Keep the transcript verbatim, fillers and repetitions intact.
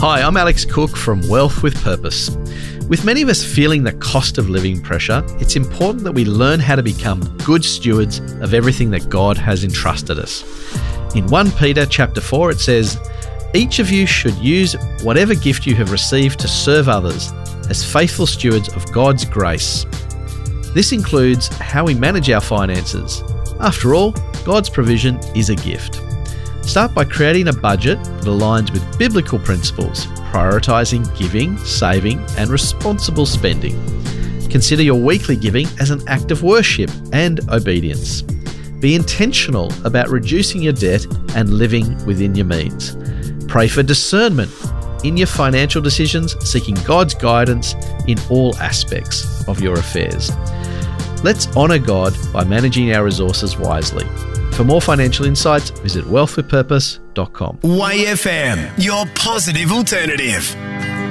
Hi, I'm Alex Cook from Wealth with Purpose. With many of us feeling the cost of living pressure, it's important that we learn how to become good stewards of everything that God has entrusted us. In First Peter chapter four, it says, "Each of you should use whatever gift you have received to serve others as faithful stewards of God's grace." This includes how we manage our finances. After all, God's provision is a gift. Start by creating a budget that aligns with biblical principles, prioritising giving, saving, and responsible spending. Consider your weekly giving as an act of worship and obedience. Be intentional about reducing your debt and living within your means. Pray for discernment in your financial decisions, seeking God's guidance in all aspects of your affairs. Let's honour God by managing our resources wisely. For more financial insights, visit wealth with purpose dot com. Y F M, your positive alternative.